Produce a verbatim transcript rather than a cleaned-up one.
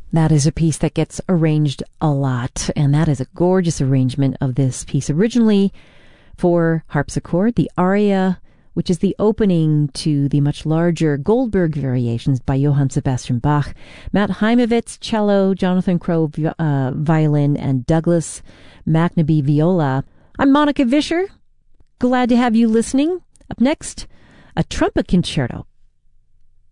That is a piece that gets arranged a lot, and that is a gorgeous arrangement of this piece. Originally for harpsichord, the aria, which is the opening to the much larger Goldberg variations by Johann Sebastian Bach. Matt Heimovitz, cello, Jonathan Crowe, uh, violin, and Douglas McNaby, viola. I'm Monica Vischer. Glad to have you listening. Up next, a trumpet concerto